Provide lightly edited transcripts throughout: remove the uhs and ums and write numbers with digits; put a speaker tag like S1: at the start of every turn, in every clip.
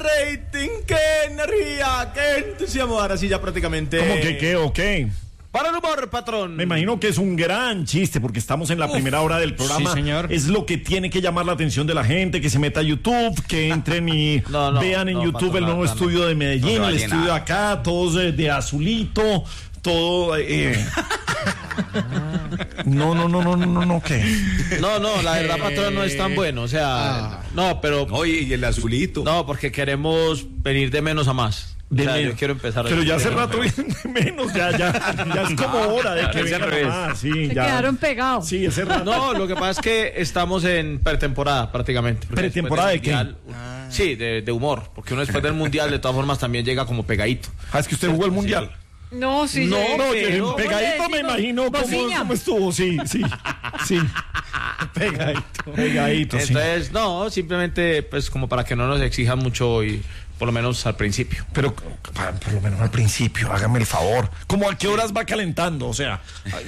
S1: rating, qué energía, qué entusiasmo. Ahora sí ya prácticamente.
S2: ¿Cómo que qué o qué?
S1: Para el humor, patrón.
S2: Me imagino que es un gran chiste porque estamos en la primera hora del programa.
S3: Sí, señor.
S2: Es lo que tiene que llamar la atención de la gente, que se meta a YouTube, que entren y vean en YouTube
S1: patrón,
S2: el nuevo estudio de Medellín,
S4: no
S2: el estudio de acá, todos de azulito, todo... No, ¿qué?
S1: No, la verdad, patrón, no es tan bueno. O sea, no, pero.
S4: Oye, y el azulito.
S1: No, porque queremos venir de menos a más. O sea, yo quiero empezar.
S2: Pero ya hace rato vienen de menos, ya es como hora de que vengan más. Sí,
S5: Se
S2: ya.
S5: quedaron pegados.
S2: Sí, ese rato.
S1: No, lo que pasa es que estamos en pretemporada prácticamente.
S2: ¿Pretemporada de qué?
S1: Sí, de humor. Porque uno después del mundial, de todas formas, también llega como pegadito.
S2: Ah, es que usted jugó el mundial.
S5: No, sí.
S2: No,
S1: pero-
S2: pegadito me imagino cómo estuvo, sí. Pegadito, sí.
S1: Entonces, no, simplemente, pues, como para que no nos exijan mucho y por lo menos al principio.
S2: Pero por lo menos al principio, hágame el favor. ¿Cómo a qué horas va calentando? O sea,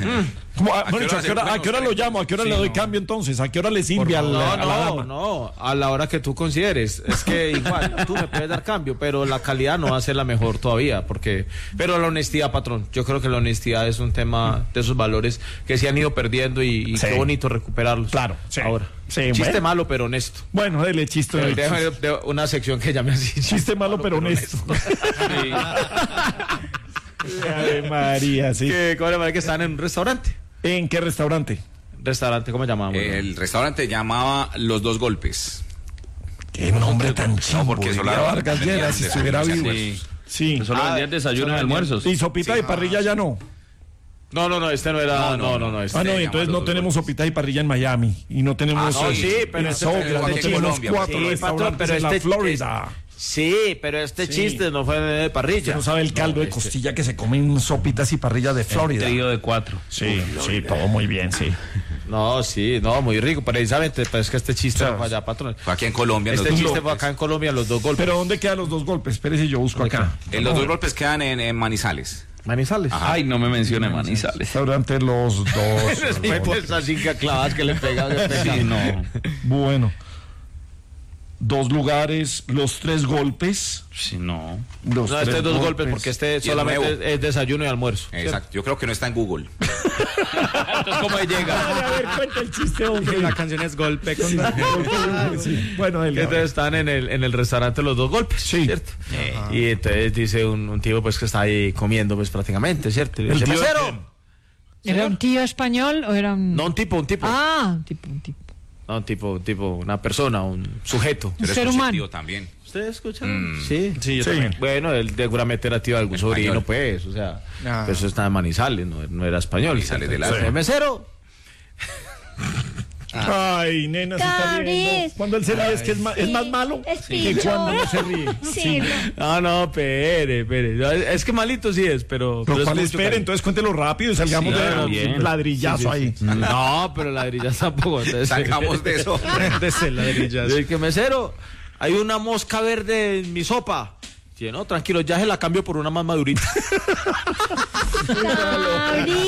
S2: ¿a qué hora lo llamo? ¿A qué hora le doy cambio entonces? ¿A qué hora le sirve a la dama?
S1: No, a la hora que tú consideres. Es que igual, tú me puedes dar cambio, pero la calidad no va a ser la mejor todavía, pero la honestidad, patrón, yo creo que la honestidad es un tema de esos valores que se han ido perdiendo y
S2: Sí.
S1: qué bonito recuperarlos.
S2: Claro, sí.
S1: Ahora.
S2: Sí,
S1: Chiste
S2: bueno.
S1: malo, pero honesto.
S2: Bueno, dele chiste.
S1: Pero déjame de una sección que llame así.
S2: Chiste malo, pero honesto. Ave María, sí.
S1: ¿Cómo le parece que están en un restaurante?
S2: ¿En qué restaurante?
S1: Restaurante, ¿cómo llamamos?
S4: El restaurante llamaba Los Dos Golpes.
S2: Qué nombre tan chido.
S4: porque eso la-
S2: Vargas Lleras, si estuviera vivo.
S3: Sí.
S2: Sí.
S3: Solo vendían desayunos y almuerzos.
S2: Y sopita de parrilla ya no.
S1: No, este no era. No, este.
S2: Ah, no,
S4: se
S2: entonces
S4: llama
S2: no
S4: Los
S2: tenemos
S4: Dos
S2: sopita y parrilla en Miami. Y no tenemos.
S1: Ah, no, sí, pero
S2: en
S1: este
S2: Sogra,
S4: fue
S2: no
S4: aquí en
S2: tenemos
S4: Colombia.
S2: 4
S1: Sí,
S2: restaurantes
S1: patrón, pero
S2: en la
S1: este-
S2: Florida.
S1: Sí, pero este
S2: Sí.
S1: chiste no fue de parrilla.
S2: Usted no sabe el caldo de costilla que se comen sopitas y parrillas de Florida.
S3: Trío de 4.
S2: Sí, todo muy bien, sí.
S1: No, sí, no, muy rico, precisamente, pero es que este chiste no fue allá, patrón.
S4: Fue aquí en Colombia. en
S1: Este
S4: Los Dos
S1: chiste fue
S4: Golpes.
S1: acá en Colombia, Los Dos Golpes.
S2: Pero ¿dónde quedan los dos golpes? Espérese, yo busco acá.
S4: Los Dos Golpes quedan en Manizales.
S1: Manizales.
S3: Ay, no me mencione Manizales.
S2: Restaurante Los Dos.
S1: Después esas 5 clavadas que le pegan.
S3: Sí, no.
S2: Bueno. 2 lugares, los 3 golpes.
S3: Sí, no.
S2: Los
S1: No, este
S2: 3
S1: es 2 golpes porque este
S4: es
S1: solamente
S4: nuevo.
S1: es desayuno y almuerzo.
S4: Exacto. Yo creo que no está en Google.
S1: Entonces, ¿cómo ahí llega?
S2: A ver, cuenta el chiste, hombre.
S6: La canción es Golpe con...
S2: Sí. Bueno, él.
S1: Entonces están en el restaurante Los Dos Golpes,
S2: Sí.
S1: ¿cierto? Y entonces dice un tipo pues que está ahí comiendo pues prácticamente, ¿cierto? Y
S2: ¿El
S1: dice,
S2: tío de
S1: "Mesero".
S5: ¿Era un tío español o era un...?
S1: No, un tipo.
S5: Ah, un tipo.
S1: No, un tipo, una persona, un sujeto.
S5: Un
S4: Pero
S5: ser
S4: es
S5: humano.
S4: tío también.
S1: ¿Ustedes escuchan? Sí.
S2: Sí, yo
S1: Sí.
S2: también.
S1: Bueno, él seguramente era tío de algún
S4: Español.
S1: sobrino, pues, o sea,
S6: Ah.
S1: pues eso está en Manizales, no era español.
S4: Manizales de la-
S1: Entonces, mesero.
S2: Ay, nena, se está riendo.
S7: Cabris.
S2: Cuando él se ríe es que es más malo
S7: Es
S2: que
S7: picho.
S2: cuando no se ríe.
S7: Sí,
S1: No, espere. Es que malito sí es, pero
S2: Pero
S1: es
S2: ¿cuál
S1: mucho
S2: espere?
S1: cariño.
S2: Entonces cuéntelo rápido y salgamos
S3: Sí,
S2: de
S3: claro, bien.
S2: ladrillazo ahí.
S1: No, pero ladrillas tampoco. Entonces,
S4: Salgamos de eso.
S6: Desde ladrillas.
S1: Yo dije, mesero, hay una mosca verde en mi sopa. Sí, no, tranquilo, ya se la cambio por una más madurita.
S7: Cabris.